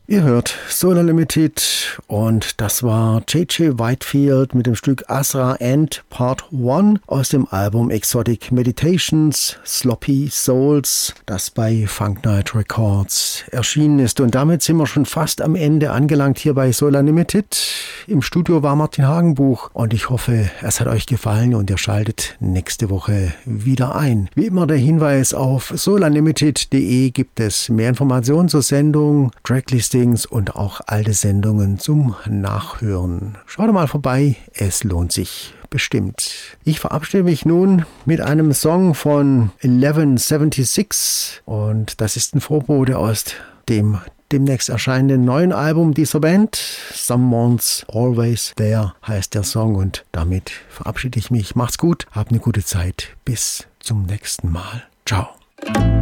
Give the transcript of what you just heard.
Ihr hört Solar Limited und das war J.J. Whitefield mit dem Stück Asra End Part 1 aus dem Album Exotic Meditations Sloppy Souls, das bei Funk Night Records erschienen ist. Und damit sind wir schon fast am Ende angelangt hier bei Solar Limited. Im Studio war Martin Hagenbuch und ich hoffe, es hat euch gefallen und ihr schaltet nächste Woche wieder ein. Wie immer der Hinweis: auf solarlimited.de gibt es mehr Informationen zur Sendung, Tracklistings und auch alte Sendungen zum Nachhören. Schaut mal vorbei, es lohnt sich bestimmt. Ich verabschiede mich nun mit einem Song von 1176 und das ist ein Vorbote aus dem demnächst erscheinenden neuen Album dieser Band. Someone's Always There heißt der Song und damit verabschiede ich mich. Macht's gut, habt eine gute Zeit. Bis zum nächsten Mal. Ciao.